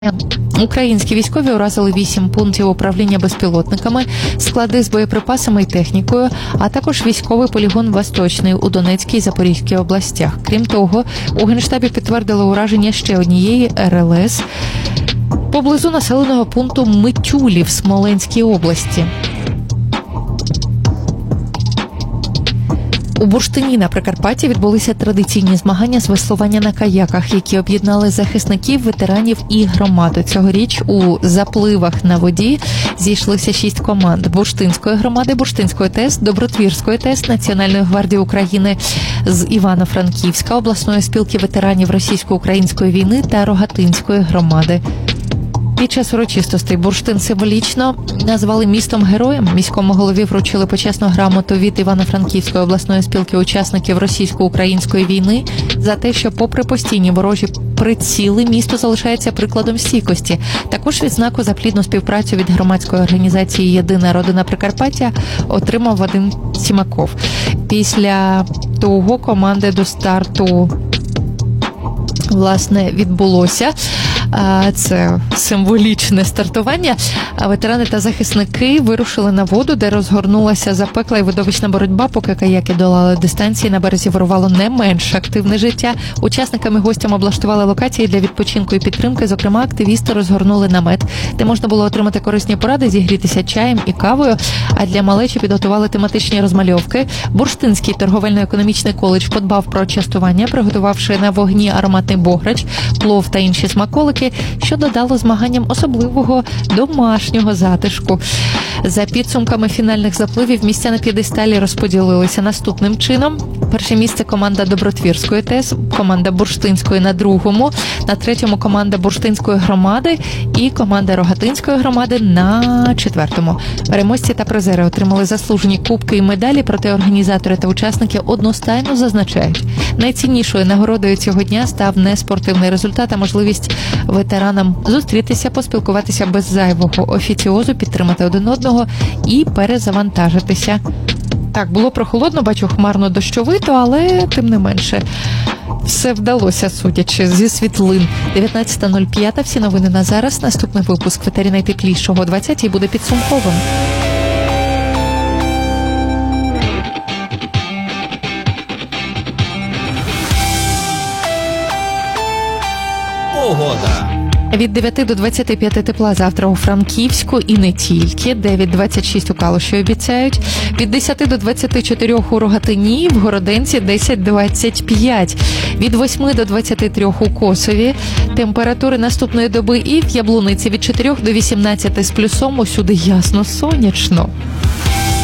Українські військові уразили 8 пунктів управління безпілотниками, склади з боєприпасами і технікою, а також військовий полігон «Восточний» у Донецькій і Запорізькій областях. Крім того, у Генштабі підтвердили ураження ще однієї РЛС поблизу населеного пункту Митюлі в Смоленській області. У Бурштині на Прикарпатті відбулися традиційні змагання з веслування на каяках, які об'єднали захисників, ветеранів і громаду. Цьогоріч у запливах на воді зійшлися 6 команд: Бурштинської громади, Бурштинської ТЕС, Добротвірської ТЕС, Національної гвардії України з Івано-Франківська, обласної спілки ветеранів російсько-української війни та Рогатинської громади. Під час урочистостей Бурштин символічно назвали містом-героєм. Міському голові вручили почесну грамоту від Івано-Франківської обласної спілки учасників російсько-української війни за те, що попри постійні ворожі приціли, місто залишається прикладом стійкості. Також відзнаку за плідну співпрацю від громадської організації «Єдина родина Прикарпаття» отримав Вадим Сімаков. Після того команди до старту відбулося. Це символічне стартування. Ветерани та захисники вирушили на воду, де розгорнулася запекла і видовищна боротьба, поки каяки долали дистанції. На березі вирувало не менш активне життя. Учасникам і гостям облаштували локації для відпочинку і підтримки. Зокрема, активісти розгорнули намет, де можна було отримати корисні поради, зігрітися чаєм і кавою, а для малечі підготували тематичні розмальовки. Бурштинський торговельно-економічний коледж подбав про частування, приготувавши на вогні ароматний бограч, плов та інші смаколики, що додало змаганням особливого домашнього затишку. За підсумками фінальних запливів місця на п'єдесталі розподілилися наступним чином. Перше місце команда Добротвірської ТЕС, команда Бурштинської на другому, на третьому команда Бурштинської громади і команда Рогатинської громади на четвертому. Переможці та призери отримали заслужені кубки і медалі, проте організатори та учасники одностайно зазначають, найціннішою нагородою цього дня став не спортивний результат, а можливість ветеранам зустрітися, поспілкуватися без зайвого офіціозу, підтримати один одного і перезавантажитися. Так, було прохолодно, бачу, хмарно-дощовито, але тим не менше все вдалося, судячи зі світлин. 19:05, всі новини на зараз. Наступний випуск «Ветері найтеплішого» о 20-й буде підсумковим. Погода. Від 9 до 25 тепла завтра у Франківську і не тільки. 9-26 у Калуші обіцяють. Від 10 до 24 у Рогатині, в Городенці 10-25. Від 8 до 23 у Косові. Температури наступної доби і в Яблуниці від 4 до 18 з плюсом, усюди ясно сонячно.